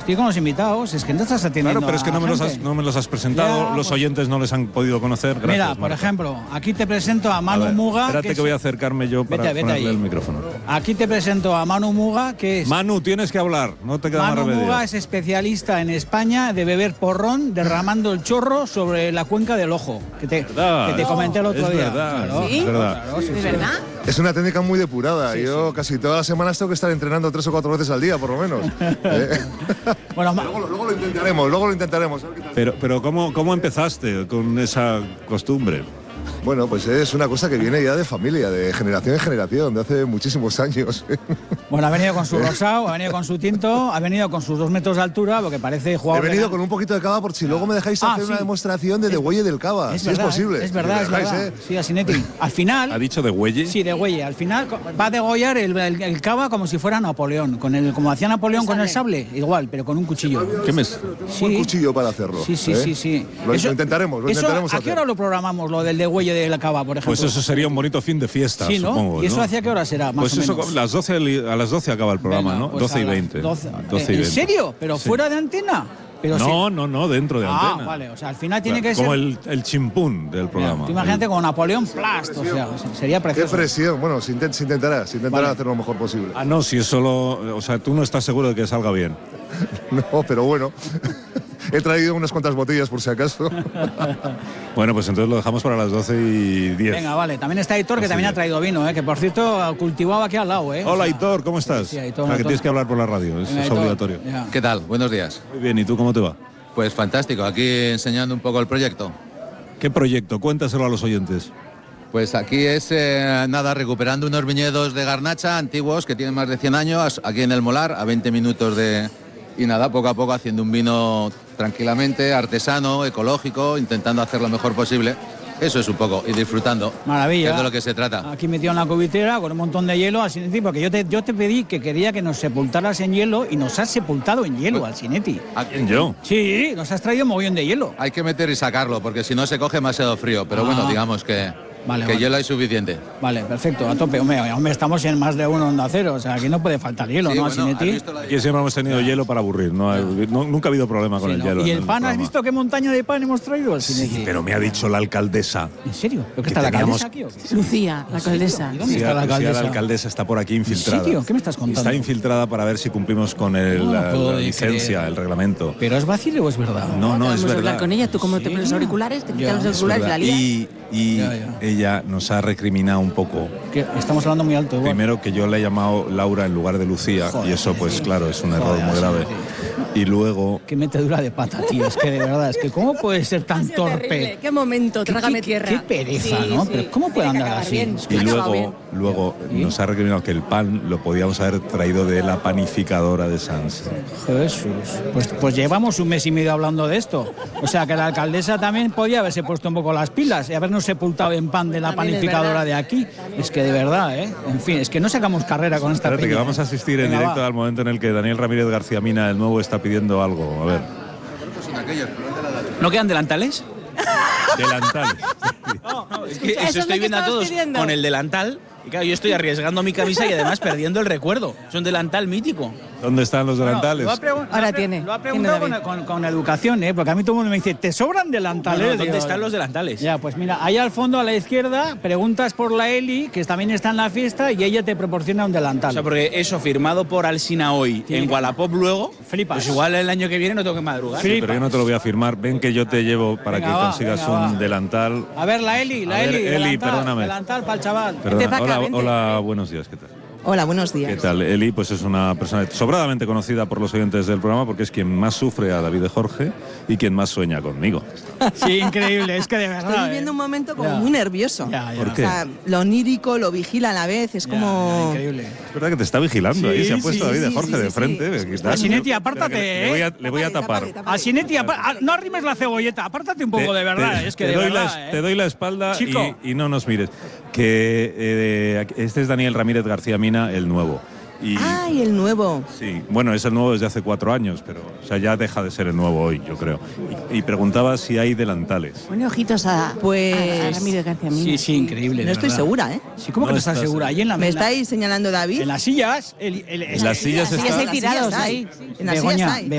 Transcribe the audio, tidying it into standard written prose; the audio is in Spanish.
Estoy con los invitados, es que no estás atendiendo. Claro, pero es que no me los has presentado, Ya, los pues, oyentes no les han podido conocer. Gracias, mira, por Marta. ejemplo, aquí te presento a Manu Muga. Espérate que voy a acercarme yo para ponerle ahí. el micrófono. Aquí te presento a Manu Muga, que es... Manu, tienes que hablar, no te queda más Manu remedio. Muga es especialista en España de beber porrón derramando el chorro sobre la cuenca del ojo, que te comenté el otro es día. Verdad, Claro, es verdad. claro, sí, ¿De sí. verdad? Es una técnica muy depurada. Sí, Yo casi todas las semanas tengo que estar entrenando 3 o 4 veces al día, por lo menos. Bueno, luego lo intentaremos. A ver qué tal. Pero ¿cómo empezaste con esa costumbre? Bueno, pues es una cosa que viene ya de familia, de generación en generación, de hace muchísimos años. bueno, ha venido con su rosado, ha venido con su tinto, ha venido con sus 2 metros de altura, porque parece He jugador. venido con un poquito de cava por si luego me dejáis hacer una demostración de degüelle del cava, si es posible. Es verdad, Si es me dejáis, verdad. Sí, Asinetti. Al final... ¿Ha dicho de huelle? Sí, de güey. Al final va a degollar el cava como si fuera Napoleón, como hacía Napoleón con el sable, igual, pero con un cuchillo. ¿Qué me...? Un cuchillo para hacerlo. Sí. Lo intentaremos ¿A hacer. qué hora lo programamos, lo del degüelle de la cava, por ejemplo? Pues eso sería un bonito fin de fiesta, sí, ¿no? supongo. ¿Y eso ¿no? hacia qué hora será, más Pues o eso menos? a las 12 acaba el programa, Venga, ¿no? pues 12 y a las 20. 12. 12 y 20. ¿En serio? ¿Pero Sí. fuera de antena? Pero No, dentro de antena. vale, o sea, al final tiene que como ser... el chimpún del programa. Tú imagínate con Napoleón Plast, o sea, sería Qué precioso. presión. Bueno, se intentará Vale. hacer lo mejor posible. Ah, no, si es solo... O sea, tú no estás seguro de que salga bien. No, pero bueno. He traído unas cuantas botellas por si acaso. Bueno, pues entonces lo dejamos para las 12 y 10. Venga, vale. También está Aitor, que Así también es. ha traído vino, que por cierto cultivaba aquí al lado, Hola, O sea, Aitor, ¿cómo estás? Sí, Aitor, O sea, que Aitor. tienes que hablar por la radio, eso venga, es Aitor, obligatorio. ya. ¿Qué tal? Buenos días. Muy bien, ¿y tú cómo te va? Pues fantástico, aquí enseñando un poco el proyecto. ¿Qué proyecto? Cuéntaselo a los oyentes. Pues aquí es, recuperando unos viñedos de garnacha antiguos que tienen más de 100 años, aquí en el Molar, a 20 minutos de... Y nada, poco a poco haciendo un vino tranquilamente, artesano, ecológico, intentando hacer lo mejor posible. Eso es un poco, y disfrutando. Maravilla. Que es de lo que se trata. Aquí metido en la cubitera con un montón de hielo, Asinetti, porque yo te pedí que quería que nos sepultaras en hielo y nos has sepultado en hielo, Asinetti. Aquí- ¿Yo? Sí, nos has traído mogollón de hielo. Hay que meter y sacarlo, porque si no se coge demasiado frío. Pero bueno, digamos que Vale, que vale. hielo hay suficiente. Vale, perfecto, a tope. Hombre, estamos en más de uno Onda Cero, o sea, aquí no puede faltar hielo, Sí, ¿no, bueno, Asinetti? ¿has visto la- Aquí siempre hemos tenido hielo para aburrir, nunca ha habido problema con Sí, el ¿no? hielo. ¿Y en el pan, has programa. visto qué montaña de pan hemos traído, Sí, Asinetti? pero me ha dicho la alcaldesa. ¿En serio? ¿Pero qué que está la teníamos- alcaldesa aquí o qué? Lucía, la alcaldesa. ¿Y dónde está la alcaldesa? La alcaldesa está por aquí infiltrada. serio? ¿Qué me estás contando? Está infiltrada para ver si cumplimos con No la puedo licencia, creer. el reglamento. ¿Pero es vacile o es verdad? No, es Vamos a hablar verdad. con ella, tú como te pones los auriculares, te quitas Ya, los es auriculares y la lías. Y Ya. ella nos ha recriminado un poco. Que estamos hablando muy alto, igual. Primero que yo le he llamado Laura en lugar de Lucía, Joder, y eso pues sí. claro, es un error Joder, muy grave. Y luego... Qué metedura de pata, tío. Es que de verdad, es que ¿cómo puede ser Ha tan sido terrible. torpe? Qué momento, trágame tierra. Qué pereza, Sí, ¿no? sí. Pero ¿cómo puede Tiene que andar acabar así? bien. Es Y Ha acabado bien. luego ¿Y? nos ha recriminado que el pan lo podíamos haber traído de la panificadora de Sans. Jesús. Pues llevamos un mes y medio hablando de esto. O sea que la alcaldesa también podía haberse puesto un poco las pilas y habernos sepultado en pan de la También es panificadora verdad. de aquí. Es que de verdad, ¿eh? En fin, es que no sacamos carrera con esta Espérate, que peña. vamos a asistir en Venga, directo va. al momento en el que Daniel Ramírez García Mina, el nuevo, está pidiendo algo. A ver, ¿No quedan delantales? delantales. Es que Eso eso es lo estoy que viendo a estabas todos pidiendo. con el delantal. Y claro, yo estoy arriesgando mi camisa y además perdiendo el recuerdo. Es un delantal mítico. ¿Dónde están los delantales? Ahora tiene. Lo ha preguntado Tiene David. con educación, ¿eh? Porque a mí todo el mundo me dice, ¿te sobran delantales? ¿Dónde Digo, están los delantales? Ya, pues mira, ahí al fondo a la izquierda preguntas por la Eli, que también está en la fiesta, y ella te proporciona un delantal. O sea, porque eso firmado por Alsina hoy Tiene en que- Wallapop luego, Flipas. pues igual el año que viene no tengo que madrugar. Sí. Pero yo no te lo voy a firmar. Ven que yo te llevo para Venga, que va, consigas venga, un va. delantal. A ver, la Eli, A ver, Eli, delantal, perdóname. delantal para el chaval. Perdona. pa' acá, Hola, vente. hola, buenos días, ¿qué tal? Hola, buenos ¿Qué días. tal? Eli pues es una persona sobradamente conocida por los oyentes del programa porque es quien más sufre a David de Jorge y quien más sueña conmigo. Sí, increíble, es que de verdad. Estoy viviendo un momento como Ya. muy nervioso. Ya, ya. ¿Por O qué? sea, lo onírico, lo vigila a la vez, es Ya, como... ya, increíble. Es verdad que te está vigilando ahí, Sí, se ha puesto sí, David de sí, Jorge sí, de sí, frente. sí. Aquí está. Asinetti, Espera, apártate, que ¿eh? le voy a tapar. Asinetti, no arrimes la cebolleta, apártate un poco de verdad, es que de verdad. Te doy la espalda Chico. y no nos mires. Que este es Daniel Ramírez García Mina, el nuevo. Y, ¡Ay, el nuevo! sí, bueno, es el nuevo desde hace 4 años, pero o sea, ya deja de ser el nuevo hoy, yo creo. Y preguntaba si hay delantales. Pone ojitos a Ramírez García Mina. Sí, sí, increíble. No de estoy verdad. segura, ¿eh? Sí, ¿cómo que No no estás estás segura? Ahí en la ¿Me en la- estáis señalando David? En las sillas. En las sillas Sí, está... hay tirados ahí. En las sillas Begoña, hay.